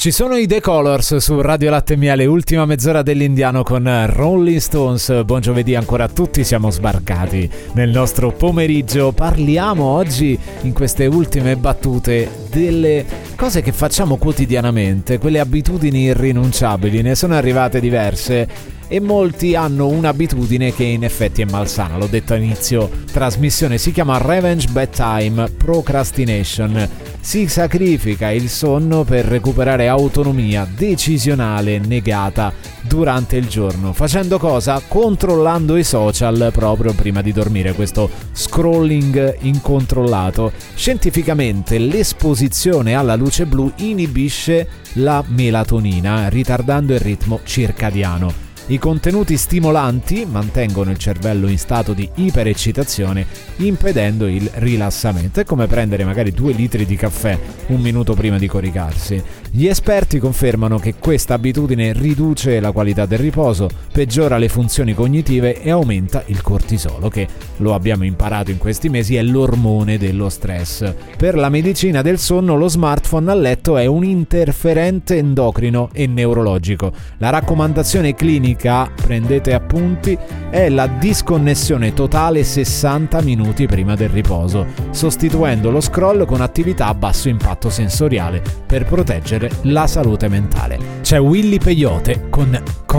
Ci sono i The Colors su Radio Latte e Miele, ultima mezz'ora dell'Indiano con Rolling Stones. Buon giovedì ancora a tutti, siamo sbarcati nel nostro pomeriggio. Parliamo oggi, in queste ultime battute, delle cose che facciamo quotidianamente, quelle abitudini irrinunciabili. Ne sono arrivate diverse e molti hanno un'abitudine che in effetti è malsana. L'ho detto a inizio trasmissione, si chiama Revenge Bedtime Procrastination. Si sacrifica il sonno per recuperare autonomia decisionale negata durante il giorno. Facendo cosa? Controllando i social proprio prima di dormire, questo scrolling incontrollato. Scientificamente l'esposizione alla luce blu inibisce la melatonina, ritardando il ritmo circadiano. I contenuti stimolanti mantengono il cervello in stato di ipereccitazione, impedendo il rilassamento. È come prendere magari 2 litri di caffè un minuto prima di coricarsi. Gli esperti confermano che questa abitudine riduce la qualità del riposo, peggiora le funzioni cognitive e aumenta il cortisolo, che, lo abbiamo imparato in questi mesi, è l'ormone dello stress. Per la medicina del sonno, lo smartphone a letto è un interferente endocrino e neurologico. La raccomandazione clinica, prendete appunti, è la disconnessione totale 60 minuti prima del riposo, sostituendo lo scroll con attività a basso impatto sensoriale per proteggere la salute mentale. C'è Willy Peyote con